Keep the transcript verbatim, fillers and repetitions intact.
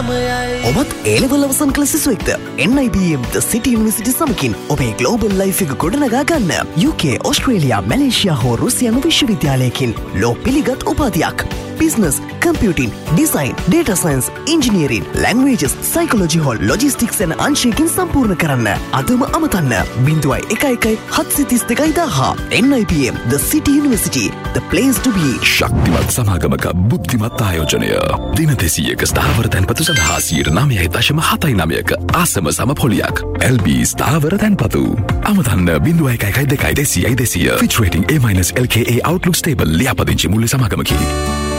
ඔබත් A-level අවසන් කළ සිසුවෙක්ද? N I B M The City University සමගින් ඔබේ global life එක ගොඩනගා ගන්න. U K, Australia, Malaysia හෝ රුසියානු විශ්වවිද්‍යාලයකින් ලෝ පිළිගත් උපාධියක්. Business, Computing, Design, Data Science, Engineering, Languages, Psychology හෝ Logistics යන අංශයකින් සම්පූර්ණ කරන්න. අදම අමතන්න බිංදුවයි එක එකයි හත්සිය තිස් දෙකයි දහ. N I B M The City University, the place to be. ශක්තිමත් සමාගමක බුද්ධිමත් ආයෝජනය. දින දෙසීයක ස්ථාවර තැන්පතු සඳහා සියයට නවයයි දශම හතයි නවයක ආසම සමපොලියක්. L B ස්ථාවර තැන්පතු. අමතන්න බිංදුවයි එක එකයි දෙකයි දෙසීයයි දෙසීය. Fitch rating A- L K A Outlook Stable ලියාපදිංචි මුල්‍ය සමාගමකි.